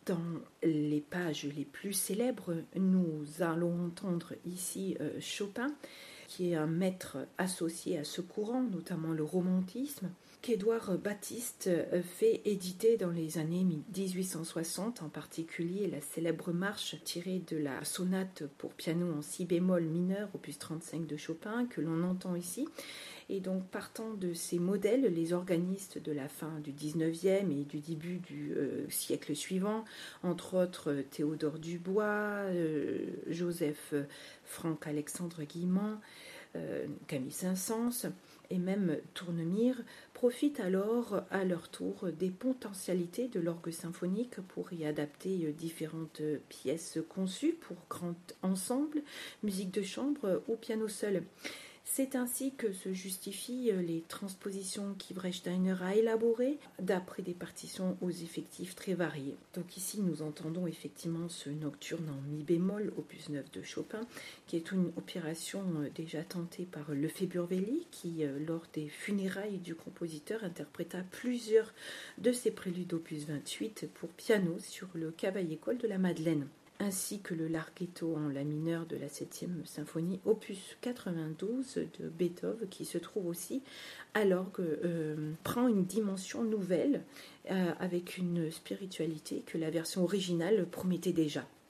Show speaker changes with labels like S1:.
S1: Dans les pages les plus célèbres, nous allons entendre ici Chopin, qui est un maître associé à ce courant, notamment le romantisme, qu'Édouard Baptiste fait éditer dans les années 1860, en particulier la célèbre marche tirée de la sonate pour piano en si bémol mineur, opus 35 de Chopin, que l'on entend ici. Et donc, partant de ces modèles, les organistes de la fin du 19e et du début du siècle suivant, entre autres Théodore Dubois, Joseph Franck Alexandre Guilmant, Camille Saint-Saëns et même Tournemire, profitent alors à leur tour des potentialités de l'orgue symphonique pour y adapter différentes pièces conçues pour grand ensemble, musique de chambre ou piano seul. C'est ainsi que se justifient les transpositions qu'Yvrecht-Steiner a élaborées d'après des partitions aux effectifs très variés. Donc ici, nous entendons effectivement ce nocturne en mi bémol, opus 9 de Chopin, qui est une opération déjà tentée par Lefebvre-Belli, qui, lors des funérailles du compositeur, interpréta plusieurs de ses préludes opus 28 pour piano sur le Cavaillé-Coll de la Madeleine, ainsi que le Larghetto en la mineur de la 7e symphonie, opus 92 de Beethoven, qui se trouve aussi à l'orgue, prend une dimension nouvelle avec une spiritualité que la version originale promettait déjà.